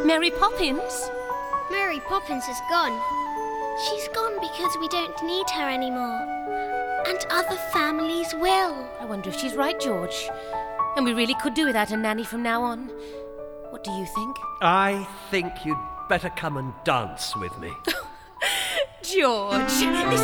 Mary Poppins? Mary Poppins is gone. She's gone because we don't need her anymore. And other families will. I wonder if she's right, George. And we really could do without a nanny from now on. What do you think? I think you'd better come and dance with me. George, this